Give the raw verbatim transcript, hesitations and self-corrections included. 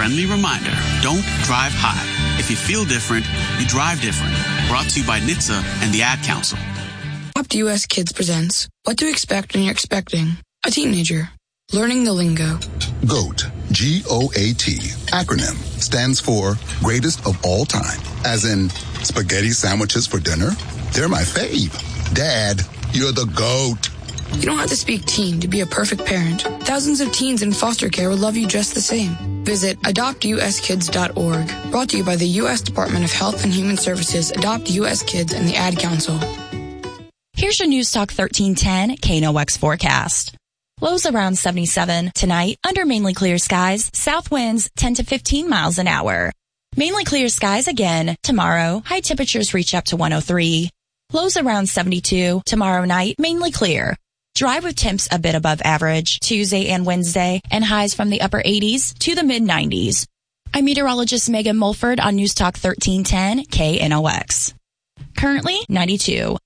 friendly reminder, don't drive high. If you feel different, you drive different. Brought to you by N H T S A and the Ad Council. Adopt U S Kids presents What to Expect When You're Expecting a Teenager. Learning the lingo. GOAT, G O A T, acronym, stands for Greatest of All Time. As in, spaghetti sandwiches for dinner? They're my fave. Dad, you're the GOAT. You don't have to speak teen to be a perfect parent. Thousands of teens in foster care will love you just the same. Visit adopt u s kids dot org. Brought to you by the U S Department of Health and Human Services, Adopt U S Kids, and the Ad Council. Here's your News Talk thirteen ten K N O X forecast. Lows around seventy-seven. Tonight, under mainly clear skies, south winds ten to fifteen miles an hour. Mainly clear skies again. Tomorrow, high temperatures reach up to one oh three. Lows around seventy-two. Tomorrow night, mainly clear. Dry with temps a bit above average Tuesday and Wednesday, and highs from the upper eighties to the mid nineties. I'm meteorologist Megan Mulford on News Talk thirteen ten K N O X. Currently ninety-two.